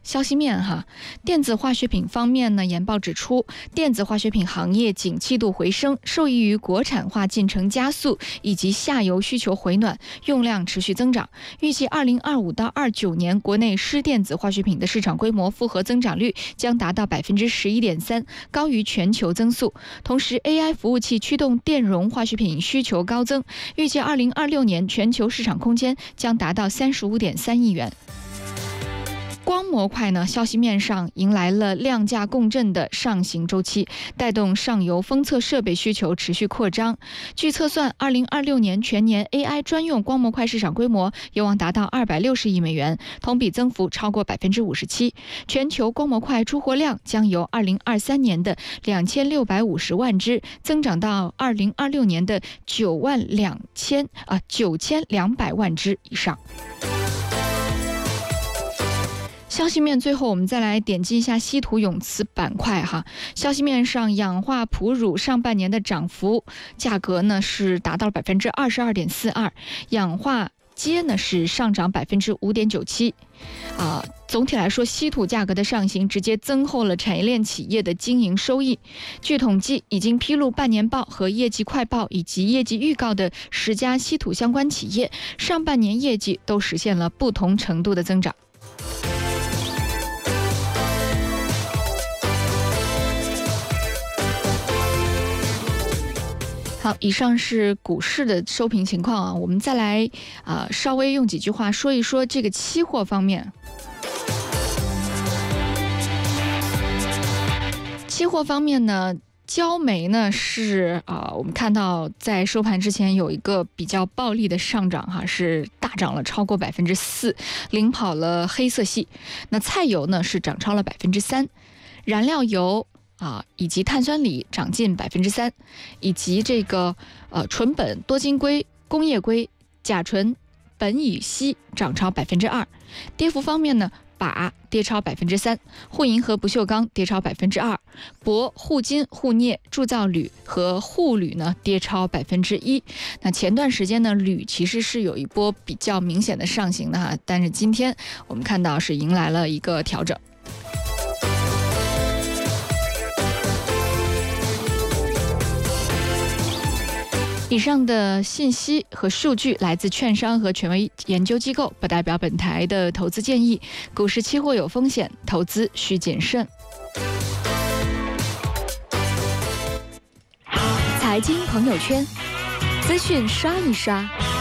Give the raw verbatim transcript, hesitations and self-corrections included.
消息面哈，电子化学品方面呢，研报指出，电子化学品行业景气度回升，受益于国产化进程加速以及下游需求回暖，用量持续增长。预计二零二五到二九年，国内湿电子化学品的市场规模复合增长率将达到百分之十一点三，高于全球增速。同时 ，A I 服务器驱动电容化学品需求高增，预计二零二六年全球市场空间将达到三十五点三亿元。光模块呢，消息面上迎来了量价共振的上行周期，带动上游封测设备需求持续扩张。据测算，二零二六年全年 A I 专用光模块市场规模有望达到二百六十亿美元，同比增幅超过百分之五十七。全球光模块出货量将由二零二三年的两千六百五十万只增长到二零二六年的九万两千啊九千两百万只以上。消息面最后我们再来点击一下稀土永磁板块哈。消息面上，氧化砒乳上半年的涨幅价格呢是达到了百分之二十二点四二，氧化钾呢是上涨百分之五点九七。啊，总体来说，稀土价格的上行直接增厚了产业链企业的经营收益。据统计，已经披露半年报和业绩快报以及业绩预告的十家稀土相关企业，上半年业绩都实现了不同程度的增长。好，以上是股市的收评情况啊，我们再来啊、呃，稍微用几句话说一说这个期货方面。期货方面呢，焦煤呢是啊、呃，我们看到在收盘之前有一个比较暴力的上涨哈，是大涨了超过百分之四，领跑了黑色系。那菜油呢是涨超了百分之三，燃料油。啊，以及碳酸锂涨近百分之三，以及这个呃纯苯、多晶硅、工业硅、甲醇、苯乙烯涨超百分之二。跌幅方面呢，钯跌超百分之三，沪银和不锈钢跌超百分之二，铂、沪金、沪镍、铸造铝和沪铝呢跌超百分之一。那前段时间呢，铝其实是有一波比较明显的上行的哈，但是今天我们看到是迎来了一个调整。以上的信息和数据来自券商和权威研究机构，不代表本台的投资建议。股市期货有风险，投资需谨慎。 财经朋友圈，资讯刷一刷，